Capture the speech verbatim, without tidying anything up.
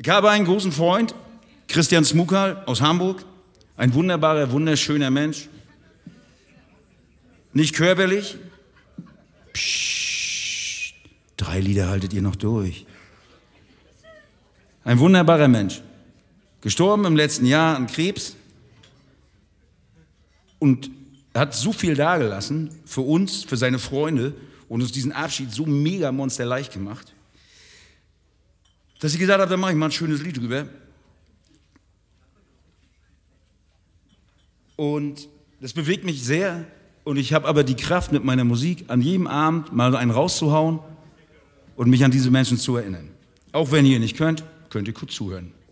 Ich habe einen großen Freund, Christian Smukal aus Hamburg, ein wunderbarer, wunderschöner Mensch. Nicht körperlich. Psst, drei Lieder haltet ihr noch durch. Ein wunderbarer Mensch. Gestorben im letzten Jahr an Krebs und hat so viel dagelassen für uns, für seine Freunde und uns diesen Abschied so mega monsterleicht gemacht, dass ich gesagt habe, da mache ich mal ein schönes Lied drüber. Und das bewegt mich sehr und ich habe aber die Kraft mit meiner Musik an jedem Abend mal einen rauszuhauen und mich an diese Menschen zu erinnern. Auch wenn ihr nicht könnt, könnt ihr kurz zuhören.